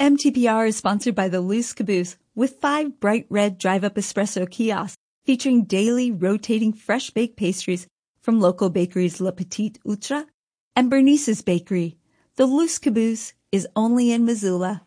MTPR is sponsored by the Loose Caboose with 5 bright red drive-up espresso kiosks featuring daily rotating fresh baked pastries from local bakeries Le Petit Outre and Bernice's Bakery. The Loose Caboose is only in Missoula.